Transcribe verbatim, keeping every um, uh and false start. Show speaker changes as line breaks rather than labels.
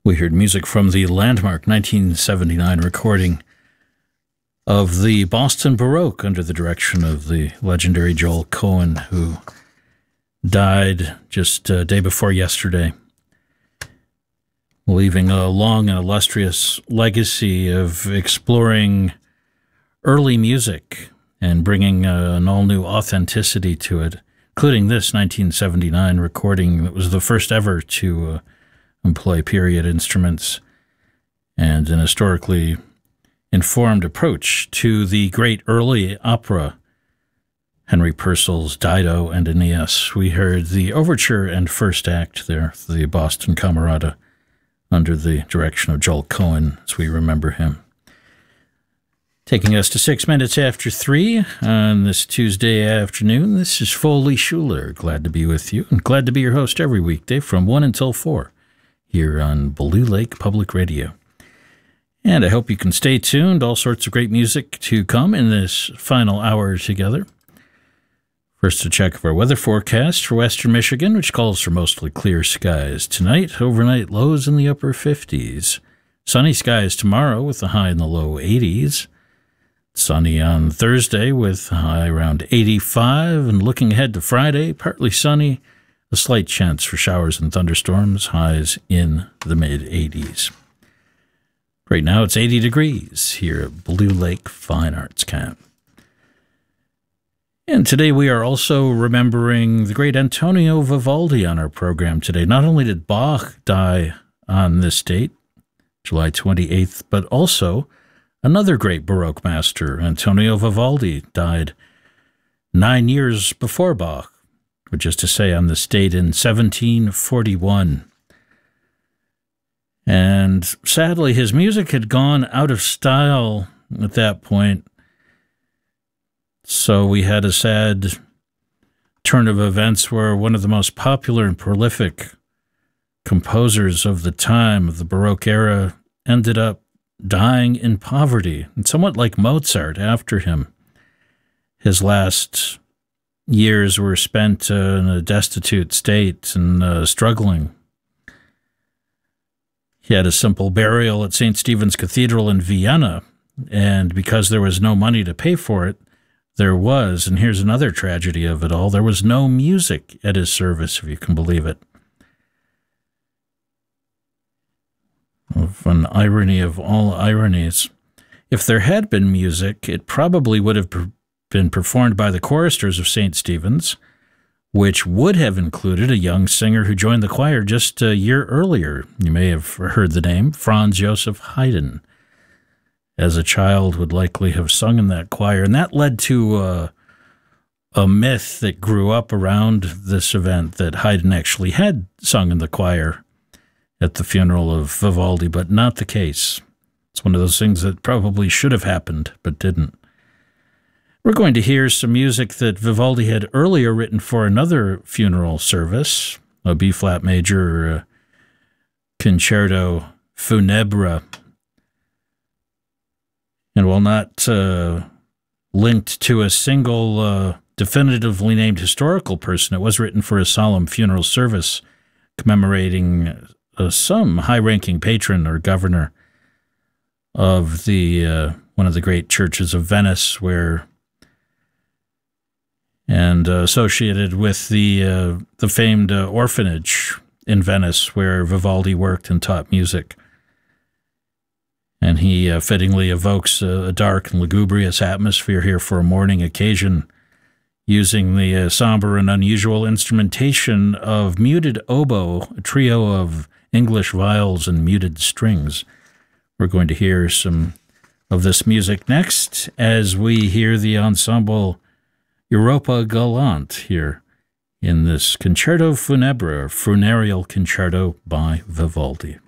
We heard music from the landmark nineteen seventy-nine recording of the Boston Baroque under the direction of the legendary Joel Cohen, who died just a day before yesterday, leaving a long and illustrious legacy of exploring early music and bringing uh, an all-new authenticity to it, including this nineteen seventy-nine recording that was the first ever to uh, employ period instruments and an historically informed approach to the great early opera, Henry Purcell's Dido and Aeneas. We heard the overture and first act there, the Boston Camerata, under the direction of Joel Cohen, as we remember him. Taking us to six minutes after three on this Tuesday afternoon, this is Foley Schuler. Glad to be with you, and glad to be your host every weekday from one until four here on Blue Lake Public Radio. And I hope you can stay tuned. All sorts of great music to come in this final hour together. First, a check of our weather forecast for western Michigan, which calls for mostly clear skies tonight. Overnight lows in the upper fifties. Sunny skies tomorrow with a high in the low eighties. Sunny on Thursday with a high around eighty-five. And looking ahead to Friday, partly sunny. A slight chance for showers and thunderstorms. Highs in the mid-eighties. Right now it's eighty degrees here at Blue Lake Fine Arts Camp. And today we are also remembering the great Antonio Vivaldi on our program today. Not only did Bach die on this date, July twenty-eighth, but also another great Baroque master, Antonio Vivaldi, died nine years before Bach, which is to say on this date in seventeen forty-one. And sadly, his music had gone out of style at that point. So we had a sad turn of events where one of the most popular and prolific composers of the time, of the Baroque era, ended up dying in poverty, and somewhat like Mozart after him. His last years were spent uh, in a destitute state and uh, struggling. He had a simple burial at Saint Stephen's Cathedral in Vienna, and because there was no money to pay for it, there was, and here's another tragedy of it all, there was no music at his service, if you can believe it. Of an irony of all ironies. If there had been music, it probably would have been performed by the choristers of Saint Stephen's, which would have included a young singer who joined the choir just a year earlier. You may have heard the name, Franz Joseph Haydn. As a child, would likely have sung in that choir, and that led to uh, a myth that grew up around this event that Haydn actually had sung in the choir at the funeral of Vivaldi, but not the case. It's one of those things that probably should have happened, but didn't. We're going to hear some music that Vivaldi had earlier written for another funeral service, a B-flat major uh, concerto funèbre. And while not uh, linked to a single uh, definitively named historical person, it was written for a solemn funeral service commemorating uh, some high-ranking patron or governor of the uh, one of the great churches of Venice, where and uh, associated with the uh, the famed uh, orphanage in Venice, where Vivaldi worked and taught music. And he uh, fittingly evokes a, a dark and lugubrious atmosphere here for a mourning occasion, using the uh, somber and unusual instrumentation of muted oboe, a trio of English viols and muted strings. We're going to hear some of this music next as we hear the ensemble Europa Galante here in this Concerto Funèbre, funereal concerto by Vivaldi.